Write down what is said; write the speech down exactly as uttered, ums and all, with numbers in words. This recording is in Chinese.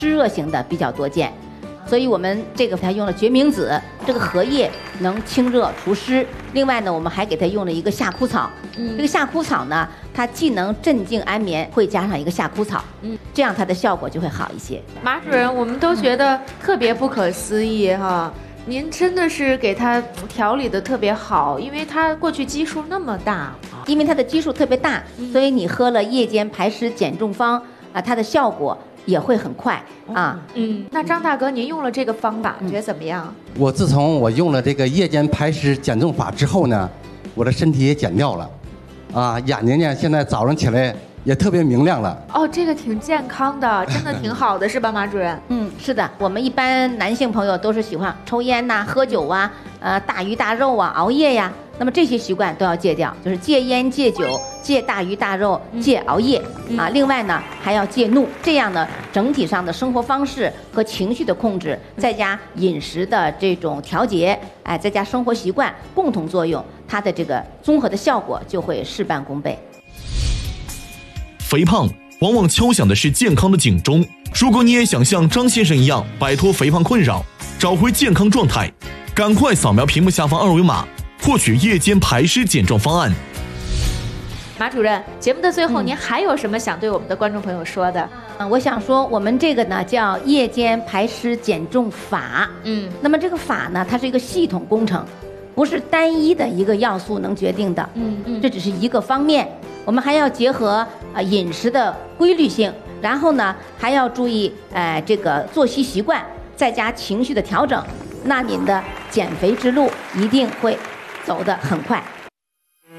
湿热型的比较多见。所以我们这个它用了决明子，这个荷叶能清热除湿。另外呢，我们还给它用了一个夏枯草。嗯，这个夏枯草呢，它既能镇静安眠，会加上一个夏枯草，嗯，这样它的效果就会好一些。 马主任，我们都觉得特别不可思议哈，您真的是给它调理的特别好，因为它过去基数那么大， 因为它的基数特别大，所以你喝了夜间排湿减重方啊，它的效果也会很快啊。 嗯，那张大哥，您用了这个方法，觉得怎么样？ 我自从我用了这个夜间排湿减重法之后呢，我的身体也减掉了，啊，眼睛呢现在早上起来也特别明亮了。 哦，这个挺健康的，真的挺好的，是吧，马主任？ 嗯，是的，我们一般男性朋友都是喜欢抽烟呐、喝酒啊、呃大鱼大肉啊、熬夜呀。那么这些习惯都要戒掉，就是戒烟、戒酒、戒大鱼大肉、戒熬夜啊。另外呢，还要戒怒。这样呢，整体上的生活方式和情绪的控制，再加饮食的这种调节，哎，再加生活习惯共同作用，它的这个综合的效果就会事半功倍。 肥胖往往敲响的是健康的警钟。如果你也想像张先生一样摆脱肥胖困扰，找回健康状态，赶快扫描屏幕下方二维码，获取夜间排湿减重方案。 马主任，节目的最后，您还有什么想对我们的观众朋友说的？ 嗯，我想说，我们这个呢叫夜间排湿减重法。嗯，那么这个法呢，它是一个系统工程，不是单一的一个要素能决定的。嗯嗯，这只是一个方面，我们还要结合啊、呃、饮食的规律性，然后呢还要注意呃这个作息习惯，再加情绪的调整，那您的减肥之路一定会走得很快。